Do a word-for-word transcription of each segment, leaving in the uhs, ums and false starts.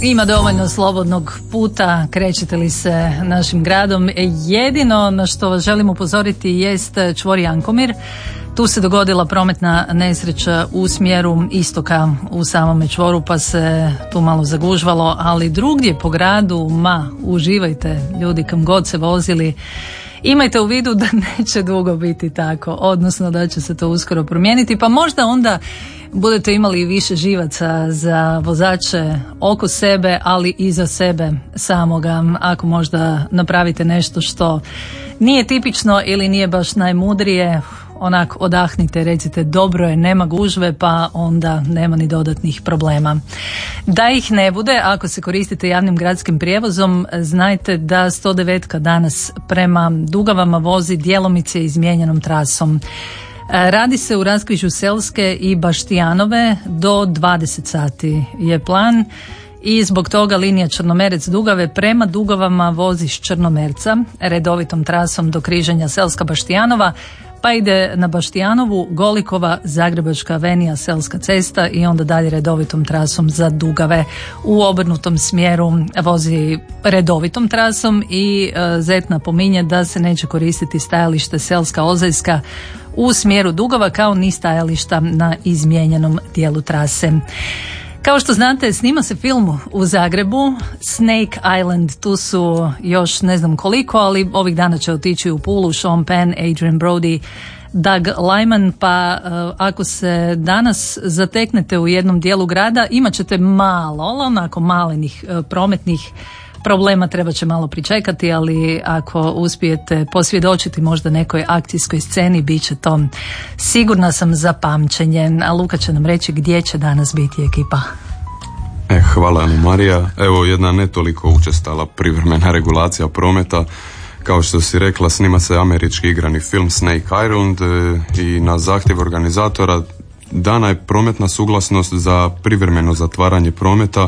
Ima dovoljno slobodnog puta, krećete li se našim gradom. Jedino na što vas želim upozoriti jest čvor Jankomir. Tu se dogodila prometna nesreća u smjeru istoka u samome čvoru, pa se tu malo zagužvalo, ali drugdje po gradu, ma, uživajte ljudi kam god se vozili. Imajte u vidu da neće dugo biti tako, odnosno da će se to uskoro promijeniti, pa možda onda budete imali više živaca za vozače oko sebe, ali i za sebe samoga, ako možda napravite nešto što nije tipično ili nije baš najmudrije. Onak odahnite, recite dobro je, nema gužve, pa onda nema ni dodatnih problema. Da ih ne bude, ako se koristite javnim gradskim prijevozom, znajte da sto devet danas prema Dugavama vozi djelomice izmijenjenom trasom. Radi se u raskrižju Selske i Baštijanove, do dvadeset sati je plan. I zbog toga linija Črnomerec-Dugave prema Dugavama vozi s Črnomerca redovitom trasom do križanja Selska Baštijanova, pa ide na Baštijanovu, Golikova, Zagrebačka avenija, Selska cesta i onda dalje redovitom trasom za Dugave. U obrnutom smjeru vozi redovitom trasom i e, Zet napominje da se neće koristiti stajalište Selska Ozajska u smjeru Dugava, kao ni stajališta na izmijenjenom dijelu trase. Kao što znate, snima se film u Zagrebu, Snake Island, tu su još ne znam koliko, ali ovih dana će otići u Pulu, Sean Penn, Adrian Brody, Doug Liman, pa uh, ako se danas zateknete u jednom dijelu grada, imat ćete malo, onako malenih uh, prometnih problema, treba će malo pričekati, ali ako uspijete posvjedočiti možda nekoj akcijskoj sceni, bit će to, sigurna sam, za pamćenje. A Luka će nam reći gdje će danas biti ekipa. E, hvala Ana Marija. Evo jedna ne toliko učestala privremena regulacija prometa. Kao što si rekla, snima se američki igrani film Snake Island i na zahtjev organizatora dana je prometna suglasnost za privremeno zatvaranje prometa,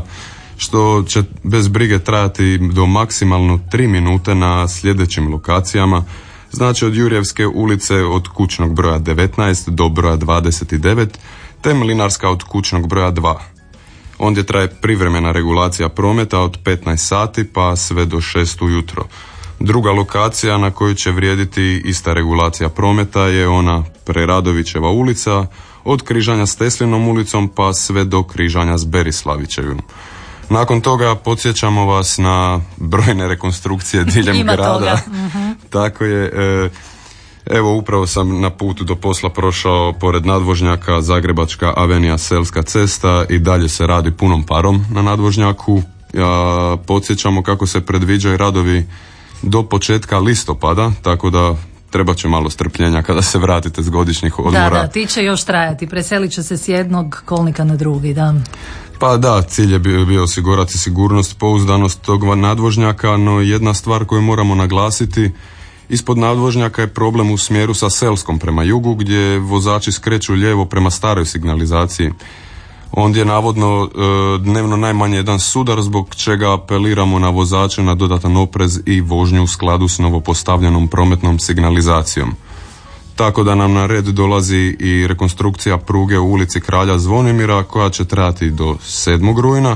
što će bez brige trajati do maksimalno tri minute na sljedećim lokacijama, znači od Jurjevske ulice od kućnog broja devetnaest do broja dvadeset devet, te Mlinarska od kućnog broja dva. Ondje traje privremena regulacija prometa od petnaest sati pa sve do šest ujutro. Druga lokacija na kojoj će vrijediti ista regulacija prometa je ona Preradovićeva ulica, od križanja s Teslinom ulicom pa sve do križanja s Berislavićevim. Nakon toga podsjećamo vas na brojne rekonstrukcije diljem grada. Uh-huh. Tako je. E, evo, upravo sam na putu do posla prošao pored nadvožnjaka Zagrebačka avenija, Selska cesta, i dalje se radi punom parom na nadvožnjaku. Ja, podsjećamo kako se predviđaju radovi do početka listopada, tako da treba će malo strpljenja kada se vratite s godišnjih odmora. Da, da, ti će još trajati, preselit će se s jednog kolnika na drugi, da. Pa da, cilj je bio, bio osigurati sigurnost, pouzdanost tog nadvožnjaka, no jedna stvar koju moramo naglasiti, ispod nadvožnjaka je problem u smjeru sa Selskom prema jugu, gdje vozači skreću lijevo prema staroj signalizaciji. Ondje je navodno e, dnevno najmanje jedan sudar, zbog čega apeliramo na vozače na dodatan oprez i vožnju u skladu s novopostavljenom prometnom signalizacijom. Tako da nam na red dolazi i rekonstrukcija pruge u ulici Kralja Zvonimira, koja će trajati do sedmog rujna.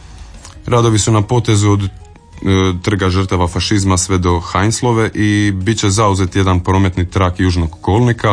Radovi su na potezu od e, Trga žrtava fašizma sve do Heinzlove i bit će zauzet jedan prometni trak južnog kolnika,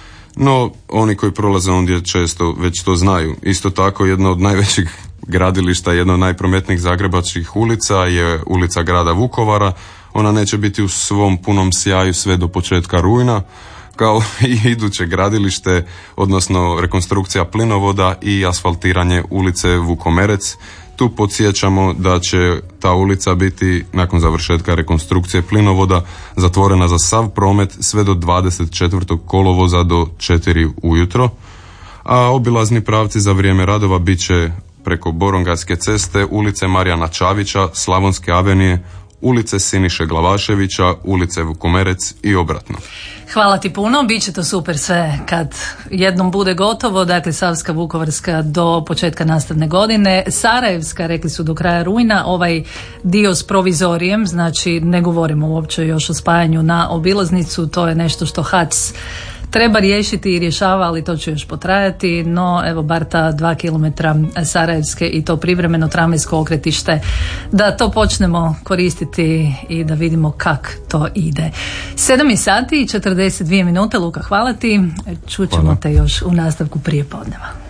no oni koji prolaze ondje često već to znaju. Isto tako, jedno od najvećih gradilišta, jedna od najprometnijih zagrebačkih ulica je ulica grada Vukovara. Ona neće biti u svom punom sjaju sve do početka rujna, kao i iduće gradilište, odnosno rekonstrukcija plinovoda i asfaltiranje ulice Vukomerec. Tu podsjećamo da će ta ulica biti, nakon završetka rekonstrukcije plinovoda, zatvorena za sav promet sve do dvadeset četvrtog kolovoza do četiri ujutro, a obilazni pravci za vrijeme radova bit će preko Borongajske ceste, ulice Marijana Čavića, Slavonske avenije, ulice Siniše Glavaševića, ulice Vukomerec i obratno. Hvala ti puno, bit će to super sve kad jednom bude gotovo, dakle Savska Vukovarska do početka nastavne godine, Sarajevska rekli su do kraja rujna, ovaj dio s provizorijem, znači ne govorimo uopće još o spajanju na obilaznicu, to je nešto što H A C treba riješiti i rješava, ali to će još potrajati, no evo bar ta dva kilometra Sarajevske i to privremeno tramvajsko okretište, da to počnemo koristiti i da vidimo kak to ide. sedam je sati i četrdeset dvije minute. Luka, hvala ti. Čućemo Hvala. te još u nastavku prije podneva.